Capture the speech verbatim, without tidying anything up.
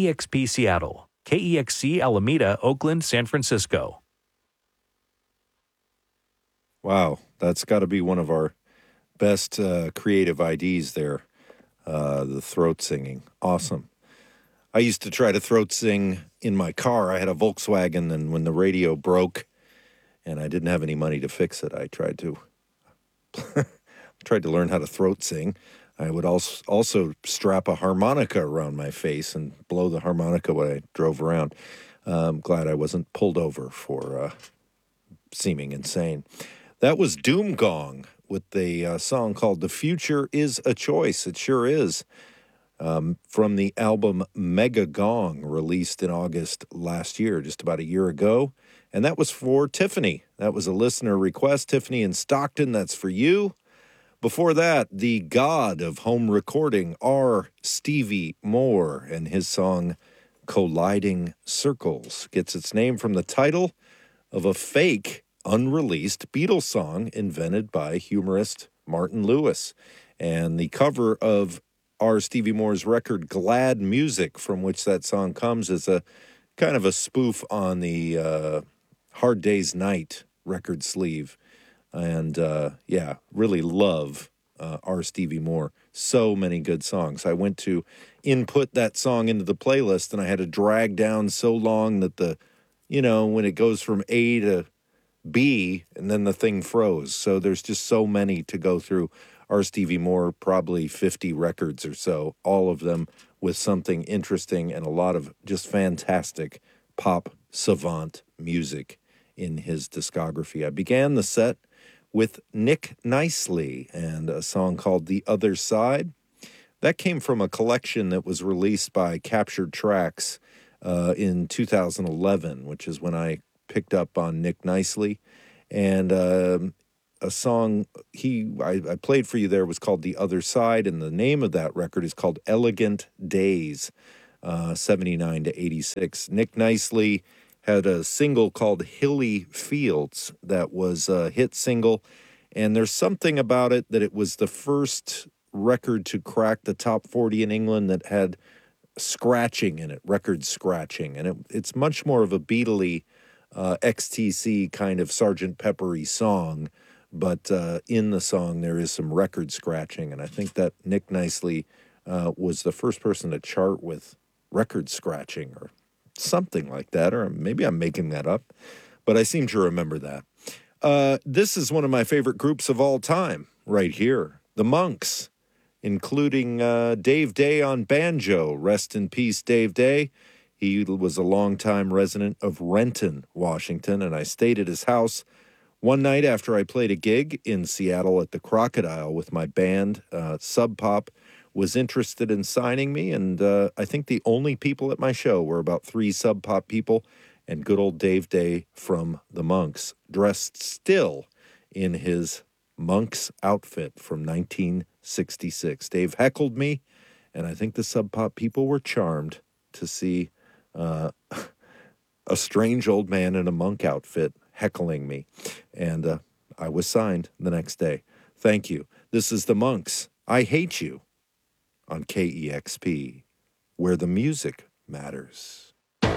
E X P Seattle, K E X C Alameda, Oakland, San Francisco. Wow, that's got to be one of our best uh, creative I Ds there, uh, the throat singing. Awesome. I used to try to throat sing in my car. I had a Volkswagen, and when the radio broke and I didn't have any money to fix it, I tried to tried to learn how to throat sing. I would also also strap a harmonica around my face and blow the harmonica when I drove around. Uh, I'm glad I wasn't pulled over for uh, seeming insane. That was Doom Gong with the uh, song called The Future is a Choice. It sure is. Um, from the album Mega Gong, released in August last year, just about a year ago. And that was for Tiffany. That was a listener request. Tiffany in Stockton, that's for you. Before that, the god of home recording, R. Stevie Moore, and his song Colliding Circles gets its name from the title of a fake, unreleased Beatles song invented by humorist Martin Lewis. And the cover of R. Stevie Moore's record Glad Music, from which that song comes, is a kind of a spoof on the uh, Hard Day's Night record sleeve. And, uh, yeah, really love uh, R. Stevie Moore. So many good songs. I went to input that song into the playlist, and I had to drag down so long that the, you know, when it goes from A to B, and then the thing froze. So there's just so many to go through. R. Stevie Moore, probably fifty records or so, all of them with something interesting and a lot of just fantastic pop savant music in his discography. I began the set with Nick Nicely and a song called The Other Side. That came from a collection that was released by Captured Tracks uh, in two thousand eleven, which is when I picked up on Nick Nicely. And um, a song he I, I played for you there was called The Other Side, and the name of that record is called Elegant Days, uh, seventy-nine to eighty-six. Nick Nicely had a single called Hilly Fields that was a hit single, and there's something about it that it was the first record to crack the top forty in England that had scratching in it, record scratching, and it, it's much more of a Beatley uh, X T C kind of Sergeant Peppery song, but uh, in the song there is some record scratching, and I think that Nick Nicely uh, was the first person to chart with record scratching or something like that, or maybe I'm making that up, but I seem to remember that. Uh, this is one of my favorite groups of all time right here, the Monks, including uh, Dave Day on banjo. Rest in peace, Dave Day. He was a longtime resident of Renton, Washington, and I stayed at his house one night after I played a gig in Seattle at the Crocodile with my band. uh, Sub Pop was interested in signing me, and uh, I think the only people at my show were about three Sub Pop people and good old Dave Day from the Monks, dressed still in his Monks outfit from nineteen sixty-six. Dave heckled me, and I think the Sub Pop people were charmed to see uh, a strange old man in a monk outfit heckling me. And uh, I was signed the next day. Thank you. This is the Monks. I Hate You on K E X P, where the music matters.